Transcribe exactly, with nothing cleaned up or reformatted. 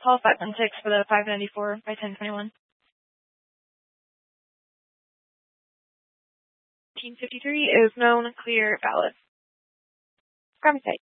Paul five one six for the five ninety-four by ten twenty-one. fifteen fifty-three is known, clear, valid. Crime site.